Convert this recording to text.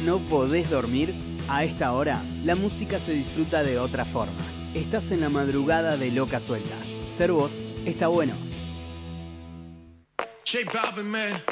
no podés dormir, a esta hora la música se disfruta de otra forma. Estás en la madrugada de Loca Suelta. Ser vos está bueno. J Balvin, man.